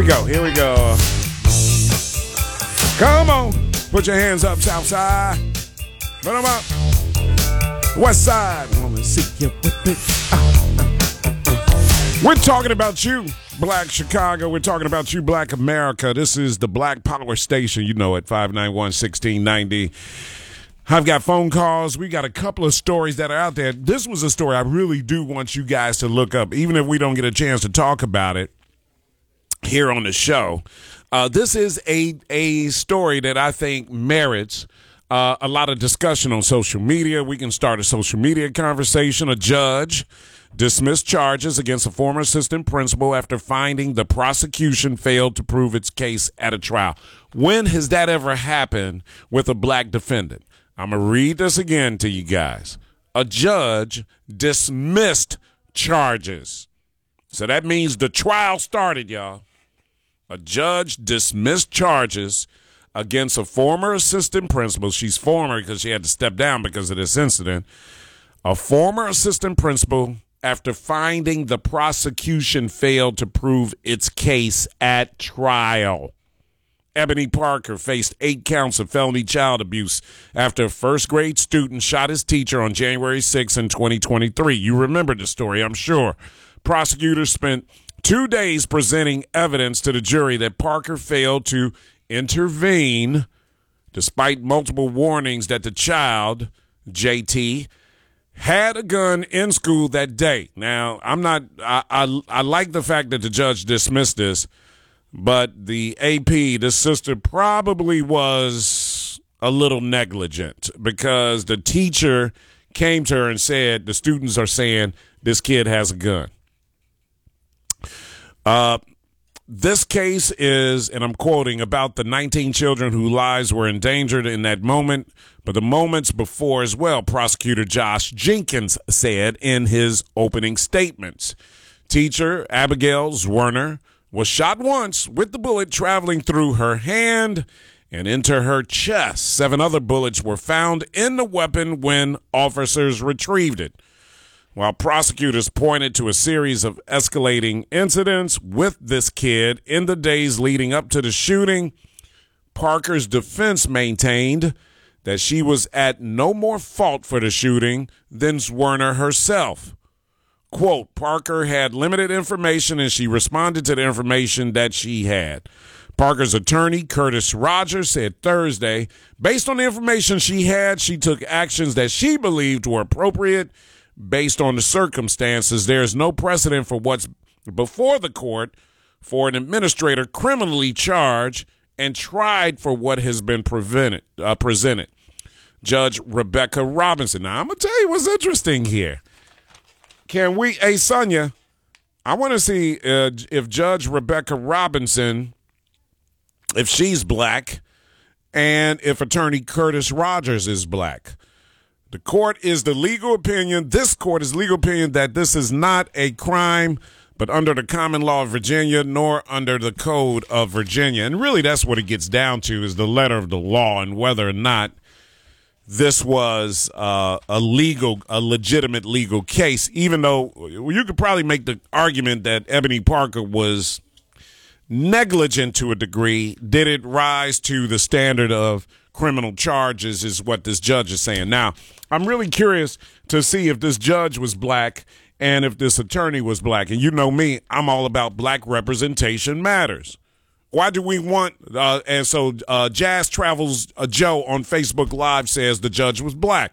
go. Here we go. Come on. Put your hands up, South Side. Put them up. West Side. Woman, see you with it. We're talking about you, Black Chicago. We're talking about you, Black America. This is the Black Power Station. You know it, 591-1690. I've got phone calls. We got a couple of stories that are out there. This was a story I really do want you guys to look up, even if we don't get a chance to talk about it here on the show. This is a story that I think merits a lot of discussion on social media. We can start a social media conversation. A judge dismissed charges against a former assistant principal after finding the prosecution failed to prove its case at a trial. When has that ever happened with a black defendant? I'm going to read this again to you guys. A judge dismissed charges. So that means the trial started, y'all. A judge dismissed charges against a former assistant principal. She's former because she had to step down because of this incident. A former assistant principal after finding the prosecution failed to prove its case at trial. Ebony Parker faced 8 counts of felony child abuse after a first-grade student shot his teacher on January 6 in 2023. You remember the story, I'm sure. Prosecutors spent 2 days presenting evidence to the jury that Parker failed to intervene despite multiple warnings that the child, JT, had a gun in school that day. Now, I like the fact that the judge dismissed this, but the AP, the sister, probably was a little negligent because the teacher came to her and said, the students are saying this kid has a gun. This case is, and I'm quoting, about the 19 children whose lives were endangered in that moment, but the moments before as well, Prosecutor Josh Jenkins said in his opening statements. Teacher Abigail Zwerner was shot once with the bullet traveling through her hand and into her chest. 7 other bullets were found in the weapon when officers retrieved it. While prosecutors pointed to a series of escalating incidents with this kid in the days leading up to the shooting, Parker's defense maintained that she was at no more fault for the shooting than Zwerner herself. Quote, Parker had limited information and she responded to the information that she had. Parker's attorney, Curtis Rogers, said Thursday, based on the information she had, she took actions that she believed were appropriate based on the circumstances. There is no precedent for what's before the court for an administrator criminally charged and tried for what has been presented. Judge Rebecca Robinson. Now, I'm going to tell you what's interesting here. Can we, hey, Sonia, I want to see if Judge Rebecca Robinson, if she's black, and if Attorney Curtis Rogers is black. The court is the legal opinion, this court is legal opinion that this is not a crime, but under the common law of Virginia, nor under the code of Virginia. And really that's what it gets down to, is the letter of the law and whether or not this was a legitimate legal case, even though you could probably make the argument that Ebony Parker was negligent to a degree. Did it rise to the standard of criminal charges is what this judge is saying. Now, I'm really curious to see if this judge was black and if this attorney was black. And you know me, I'm all about black representation matters. Why do we want, and so Jazz Travels Joe on Facebook Live says the judge was black.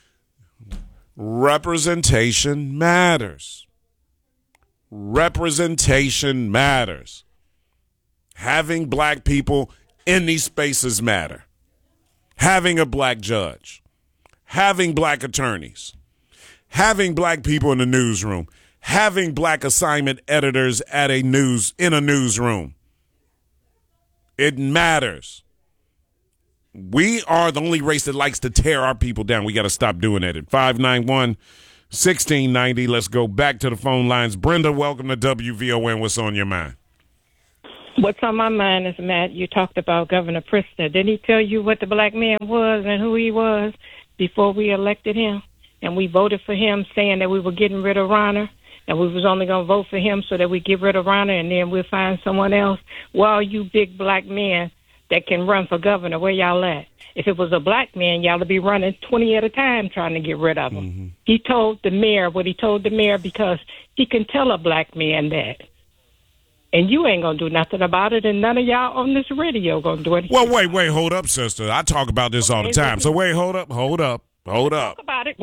Representation matters. Representation matters. Having black people in these spaces matter. Having a black judge. Having black attorneys. Having black people in the newsroom. Having black assignment editors in a newsroom. It matters. We are the only race that likes to tear our people down. We got to stop doing that. At 591-1690, let's go back to the phone lines. Brenda, welcome to WVON. What's on your mind? What's on my mind is, Matt, you talked about Governor Pritzker. Didn't he tell you what the black man was and who he was before we elected him? And we voted for him saying that we were getting rid of Rauner. and we was only going to vote for him so that we get rid of Ronald and then we'll find someone else. Well, you big black men that can run for governor, where y'all at? If it was a black man, y'all would be running 20 at a time trying to get rid of him. Mm-hmm. He told the mayor what he told the mayor because he can tell a black man that. And you ain't going to do nothing about it, and none of y'all on this radio going to do anything. Well, wait, hold up, sister. I talk about this all the time. So wait, hold up. Talk about it.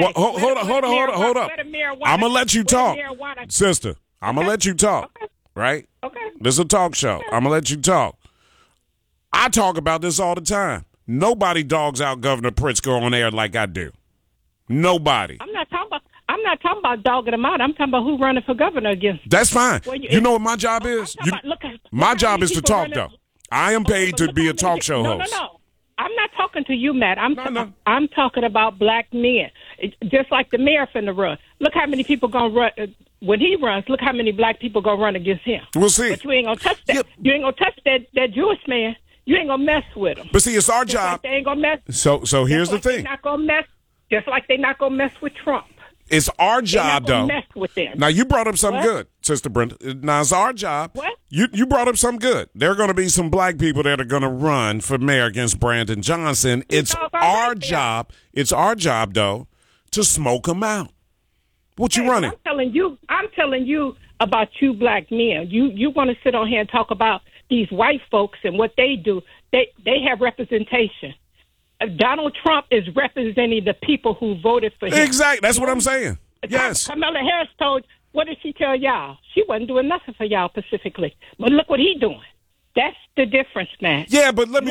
Hold up. I'm going to let you talk. Sister, I'm going to let you talk, okay. Right? Okay. This is a talk show. Okay. I'm going to let you talk. I talk about this all the time. Nobody dogs out Governor Pritzker on air like I do. Nobody. I'm not talking about dogging him out. I'm talking about who running for governor against. That's fine. Well, you know what my job is? My job is to talk, though. I am paid to be a talk show host. No. I'm not talking to you, Matt. I'm talking about black men. Just like the mayor finna run. Look how many people gonna run when he runs. Look how many black people gonna run against him. We'll see. But you ain't gonna touch that. Yep. You ain't gonna touch that Jewish man. You ain't gonna mess with him. But see, it's our job. Like they ain't gonna mess. So here's the thing. They're not gonna mess. Just like they not gonna mess with Trump. It's our job, though. Mess with them. Now, you brought up something good, Sister Brenda. Now, it's our job. What? You brought up something good. There are going to be some black people that are going to run for mayor against Brandon Johnson. It's our job. It's our job, though, to smoke them out. What you running? I'm telling you about you black men. You want to sit on here and talk about these white folks and what they do. They have representation. Donald Trump is representing the people who voted for him. Exactly. That's what I'm saying. Yes. Kamala Harris what did she tell y'all? She wasn't doing nothing for y'all specifically. But look what he's doing. That's the difference, man. Yeah, but let me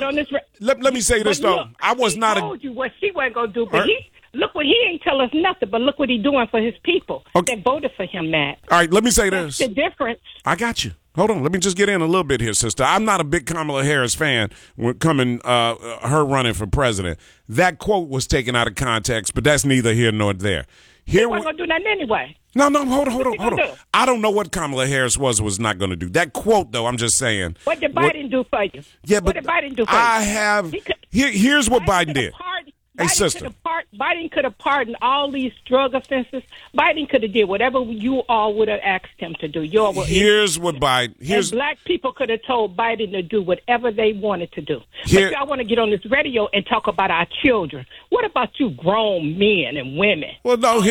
say this, though. Look, I was not told you what she wasn't going to do, but look what he ain't tell us nothing, but look what he's doing for his people that voted for him, Matt. All right, let me say this. That's the difference. I got you. Hold on. Let me just get in a little bit here, sister. I'm not a big Kamala Harris fan when her running for president. That quote was taken out of context, but that's neither here nor there. He wasn't going to do nothing anyway. No, hold on. I don't know what Kamala Harris was not going to do. That quote, though, I'm just saying. What did Biden do for you? Yeah, what did Biden do for you? Here's what Biden did. Hey, sister. Biden could have pardoned all these drug offenses. Biden could have did whatever you all would have asked him to do. Here's what Biden. And black people could have told Biden to do whatever they wanted to do. But y'all want to get on this radio and talk about our children. What about you grown men and women? Well, no,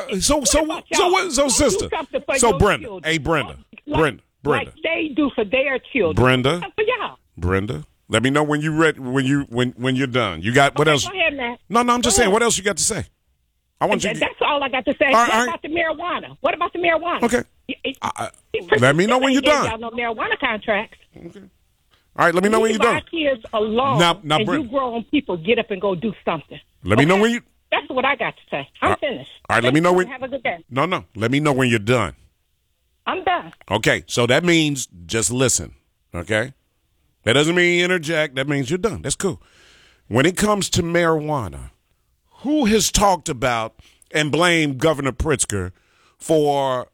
sister. So Brenda, children. Hey, Brenda. Like they do for their children. For y'all. Brenda. Let me know when you're done. You got what else? Go ahead, Matt. No, I'm just saying. What else you got to say? That's all I got to say. About the marijuana? What about the marijuana? Okay. Let me know when you're done. Y'all know marijuana contracts. Okay. All right. Let me know when you're done. Our kids alone, now, and you grown people get up and go do something. Let me know when you. That's what I got to say. I'm finished. All right. Let me know when. Have a good day. No. Let me know when you're done. I'm done. Okay. So that means just listen. Okay. That doesn't mean interject. That means you're done. That's cool. When it comes to marijuana, who has talked about and blamed Governor Pritzker for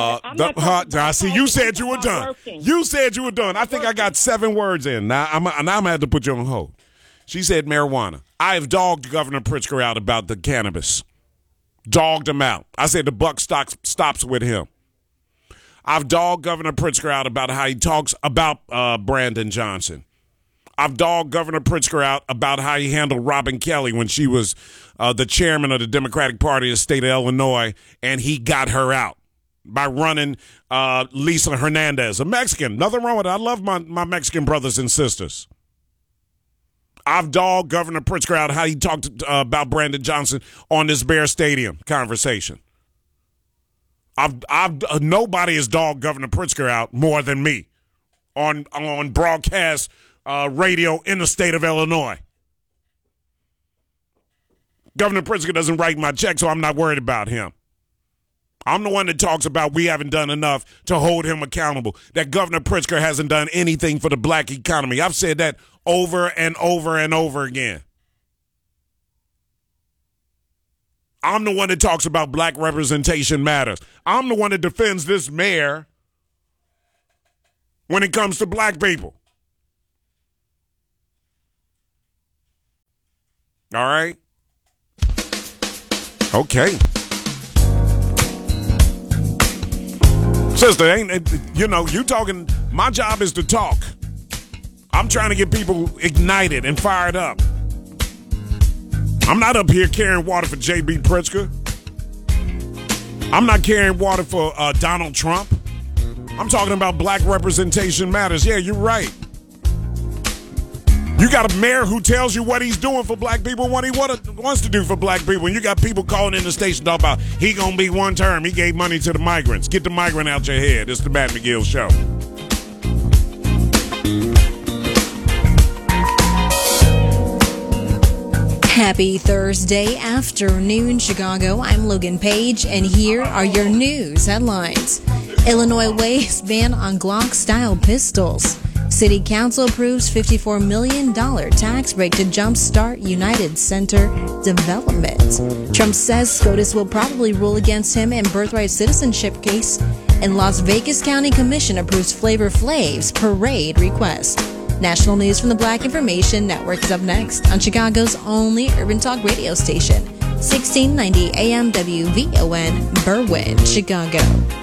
I see you said you were done. You said you were done. I think I got 7 words in. Now I'm going to have to put you on hold. She said marijuana. I have dogged Governor Pritzker out about the cannabis. Dogged him out. I said the buck stops with him. I've dogged Governor Pritzker out about how he talks about Brandon Johnson. I've dogged Governor Pritzker out about how he handled Robin Kelly when she was the chairman of the Democratic Party of the state of Illinois, and he got her out by running Lisa Hernandez, a Mexican. Nothing wrong with it. I love my Mexican brothers and sisters. I've dogged Governor Pritzker out how he talked about Brandon Johnson on this Bear Stadium conversation. Nobody has dogged Governor Pritzker out more than me on broadcast radio in the state of Illinois. Governor Pritzker doesn't write my check, so I'm not worried about him. I'm the one that talks about we haven't done enough to hold him accountable, that Governor Pritzker hasn't done anything for the black economy. I've said that over and over and over again. I'm the one that talks about black representation matters. I'm the one that defends this mayor when it comes to black people. All right? Okay. Sister, you talking, my job is to talk. I'm trying to get people ignited and fired up. I'm not up here carrying water for J.B. Pritzker. I'm not carrying water for Donald Trump. I'm talking about black representation matters. Yeah, you're right. You got a mayor who tells you what he's doing for black people, what he wants to do for black people. And you got people calling in the station talking about he gonna be one term. He gave money to the migrants. Get the migrant out your head. It's the Matt McGill Show. Happy Thursday afternoon, Chicago. I'm Logan Page, and here are your news headlines. Illinois waives ban on Glock-style pistols. City Council approves $54 million tax break to jumpstart United Center development. Trump says SCOTUS will probably rule against him in birthright citizenship case. And Las Vegas County Commission approves Flavor Flav's parade request. National news from the Black Information Network is up next on Chicago's only urban talk radio station, 1690 AM WVON, Berwyn, Chicago.